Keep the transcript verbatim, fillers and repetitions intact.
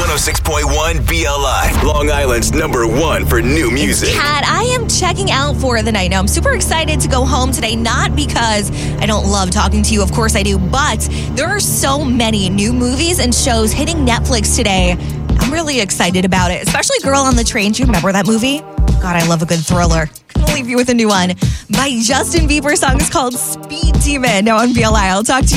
one oh six point one B L I, Long Island's number one for new music. Kat, I am checking out for the night. Now, I'm super excited to go home today, not because I don't love talking to you. Of course I do. But there are so many new movies and shows hitting Netflix today. I'm really excited about it, especially Girl on the Train. Do you remember that movie? God, I love a good thriller. Couldn't leave you with a new one. My Justin Bieber song is called Speed Demon. Now on B L I. I'll talk to you.